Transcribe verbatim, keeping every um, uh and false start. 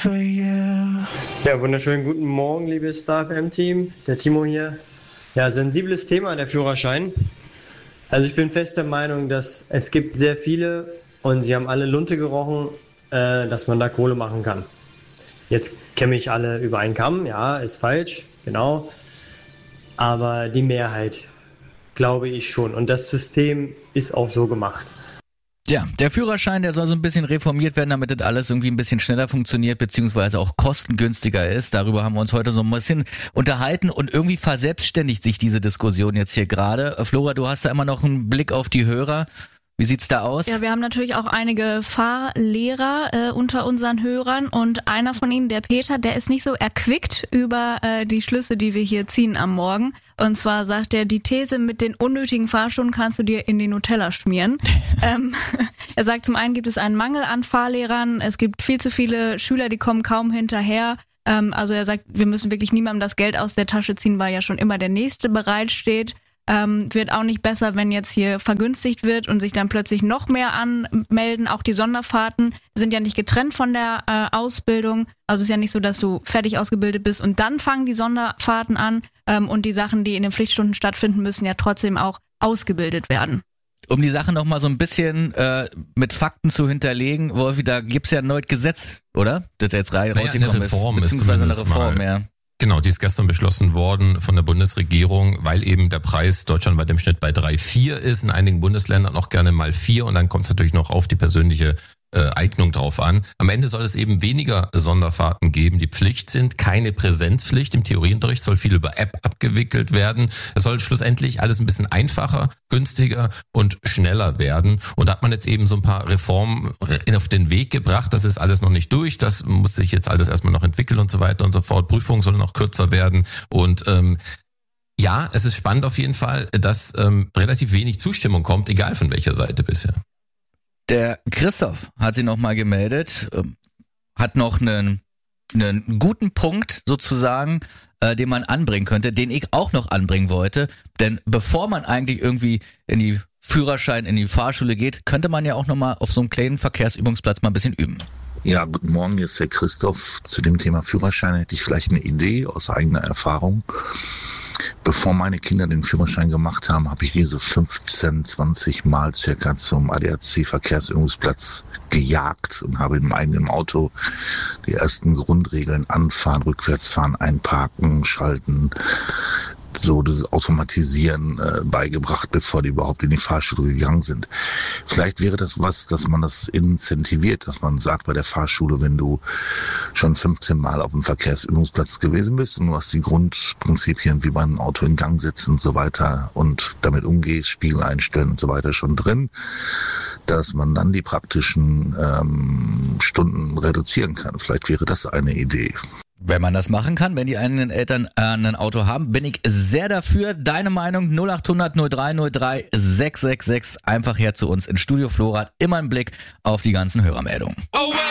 for you. Ja, wunderschönen guten Morgen, liebes Star F M-Team. Der Timo hier. Ja, sensibles Thema, der Führerschein. Also ich bin fest der Meinung, dass es gibt sehr viele und sie haben alle Lunte gerochen, äh, dass man da Kohle machen kann. Jetzt kämme ich alle über einen Kamm, ja, ist falsch, genau. Aber die Mehrheit glaube ich schon. Und das System ist auch so gemacht. Ja, der Führerschein, der soll so ein bisschen reformiert werden, damit das alles irgendwie ein bisschen schneller funktioniert, beziehungsweise auch kostengünstiger ist. Darüber haben wir uns heute so ein bisschen unterhalten und irgendwie verselbstständigt sich diese Diskussion jetzt hier gerade. Flora, du hast da immer noch einen Blick auf die Hörer. Wie sieht's da aus? Ja, wir haben natürlich auch einige Fahrlehrer äh, unter unseren Hörern und einer von ihnen, der Peter, der ist nicht so erquickt über äh, die Schlüsse, die wir hier ziehen am Morgen. Und zwar sagt er, die These mit den unnötigen Fahrstunden kannst du dir in die Nutella schmieren. ähm, er sagt, zum einen gibt es einen Mangel an Fahrlehrern, es gibt viel zu viele Schüler, die kommen kaum hinterher. Ähm, also er sagt, wir müssen wirklich niemandem das Geld aus der Tasche ziehen, weil ja schon immer der Nächste bereitsteht. Ähm, wird auch nicht besser, wenn jetzt hier vergünstigt wird und sich dann plötzlich noch mehr anmelden. Auch die Sonderfahrten sind ja nicht getrennt von der äh, Ausbildung. Also es ist ja nicht so, dass du fertig ausgebildet bist und dann fangen die Sonderfahrten an. Ähm, und die Sachen, die in den Pflichtstunden stattfinden, müssen ja trotzdem auch ausgebildet werden. Um die Sache noch mal so ein bisschen äh, mit Fakten zu hinterlegen, Wolfi, da gibt's ja ein neues Gesetz, oder? Das jetzt naja, rausgekommen ist, beziehungsweise eine Reform, mal. ja. Genau, die ist gestern beschlossen worden von der Bundesregierung, weil eben der Preis deutschlandweit im Schnitt bei drei Komma vier ist, in einigen Bundesländern auch gerne mal vier und dann kommt es natürlich noch auf die persönliche äh, Eignung drauf an. Am Ende soll es eben weniger Sonderfahrten geben, die Pflicht sind, keine Präsenzpflicht. Im Theorieunterricht soll viel über App abgewickelt werden. Es soll schlussendlich alles ein bisschen einfacher, günstiger und schneller werden. Und da hat man jetzt eben so ein paar Reformen auf den Weg gebracht. Das ist alles noch nicht durch. Das muss sich jetzt alles erstmal noch entwickeln und so weiter und so fort. Prüfungen sollen noch kürzer werden. Und ähm, ja, es ist spannend auf jeden Fall, dass ähm, relativ wenig Zustimmung kommt, egal von welcher Seite bisher. Der Christoph hat sich nochmal gemeldet, hat noch einen, einen guten Punkt sozusagen, äh, den man anbringen könnte, den ich auch noch anbringen wollte. Denn bevor man eigentlich irgendwie in die Führerschein, in die Fahrschule geht, könnte man ja auch nochmal auf so einem kleinen Verkehrsübungsplatz mal ein bisschen üben. Ja, guten Morgen, hier ist der Christoph. Zu dem Thema Führerschein hätte ich vielleicht eine Idee aus eigener Erfahrung. Bevor meine Kinder den Führerschein gemacht haben, habe ich diese fünfzehn, zwanzig Mal circa zum A D A C-Verkehrsübungsplatz gejagt und habe im eigenen Auto die ersten Grundregeln anfahren, rückwärts fahren, einparken, schalten, so das Automatisieren äh, beigebracht, bevor die überhaupt in die Fahrschule gegangen sind. Vielleicht wäre das was, dass man das incentiviert, dass man sagt bei der Fahrschule, wenn du schon fünfzehn Mal auf dem Verkehrsübungsplatz gewesen bist und du hast die Grundprinzipien, wie man ein Auto in Gang setzt und so weiter und damit umgehst, Spiegel einstellen und so weiter schon drin, dass man dann die praktischen ähm, Stunden reduzieren kann. Vielleicht wäre das eine Idee. Wenn man das machen kann, wenn die eigenen Eltern äh, ein Auto haben, bin ich sehr dafür. Deine Meinung null acht hundert null drei null drei sechs sechs sechs. Einfach her zu uns ins Studio. Flora hat immer einen Blick auf die ganzen Hörermeldungen.